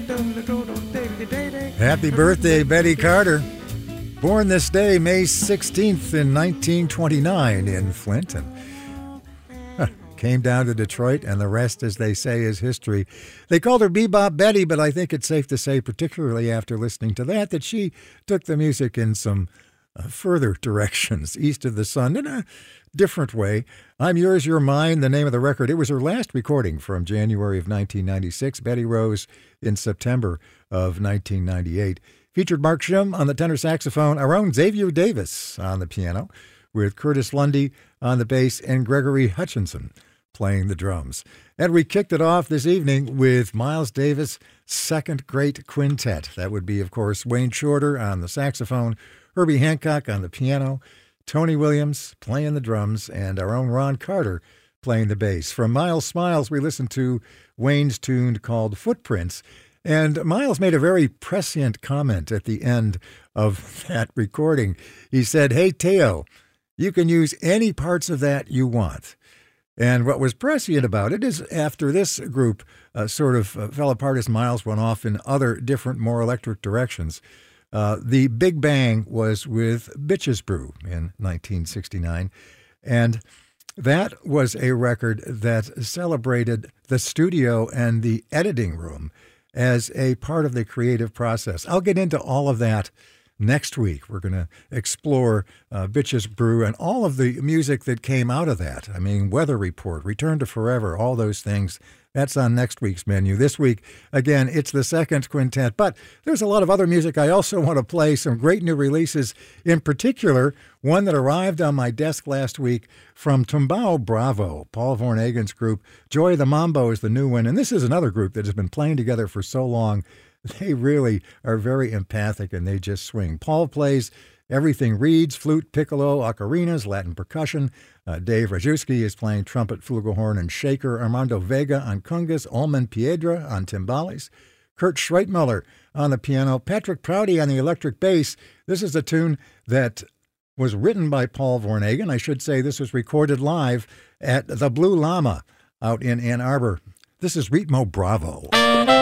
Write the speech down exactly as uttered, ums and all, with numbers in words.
Happy birthday, Betty Carter. Born this day, May sixteenth in nineteen twenty-nine in Flint. And came down to Detroit, and the rest, as they say, is history. They called her Bebop Betty, but I think it's safe to say, particularly after listening to that, that she took the music in some uh, further directions, east of the sun, in a different way. I'm Yours, You're Mine, the name of the record. It was her last recording from January of nineteen ninety-six. Betty Rose in September of nineteen ninety-eight. Featured Mark Shim on the tenor saxophone, our own Xavier Davis on the piano, with Curtis Lundy on the bass and Gregory Hutchinson playing the drums. And we kicked it off this evening with Miles Davis' second great quintet. That would be, of course, Wayne Shorter on the saxophone, Herbie Hancock on the piano, Tony Williams playing the drums, and our own Ron Carter playing the bass. From Miles Smiles, we listened to Wayne's tune called Footprints. And Miles made a very prescient comment at the end of that recording. He said, "Hey, Teo, you can use any parts of that you want." And what was prescient about it is after this group uh, sort of uh, fell apart as Miles went off in other different, more electric directions, uh, the big bang was with Bitches Brew in nineteen sixty-nine. And that was a record that celebrated the studio and the editing room as a part of the creative process. I'll get into all of that next week. We're going to explore uh, Bitches Brew and all of the music that came out of that. I mean, Weather Report, Return to Forever, all those things. That's on next week's menu. This week, again, it's the second quintet, but there's a lot of other music. I also want to play some great new releases, in particular, one that arrived on my desk last week from Tumbao Bravo, Paul Vornhagen's group. Joy the Mambo is the new one, and this is another group that has been playing together for so long. They really are very empathic, and they just swing. Paul plays everything reeds, flute, piccolo, ocarinas, Latin percussion. Uh, Dave Rajewski is playing trumpet, flugelhorn, and shaker. Armando Vega on congas. Olman Piedra on timbales. Kurt Schreitmuller on the piano. Patrick Prouty on the electric bass. This is a tune that was written by Paul Vornhagen. I should say this was recorded live at the Blue Llama out in Ann Arbor. This is Ritmo Bravo.